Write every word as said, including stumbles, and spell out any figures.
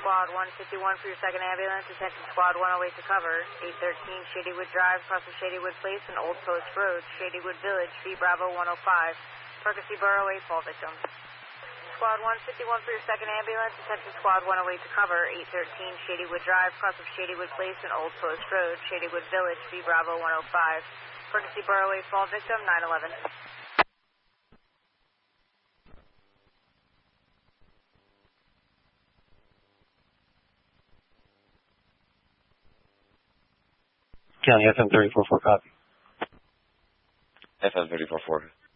Squad one fifty-one for your second ambulance. Attention Squad one oh eight to cover. eight thirteen Shadywood Drive, across from Shadywood Place and Old Post Road, Shadywood Village, V Bravo one oh five. Percy Borough eight fall victim. Squad one fifty-one for your second ambulance. Attention Squad one oh eight to cover. eight thirteen Shadywood Drive, across from Shadywood Place and Old Post Road, Shadywood Village, V Bravo one oh five. Percy Borough eight fall victim, nine eleven. County F M three four four copy. F M three four four.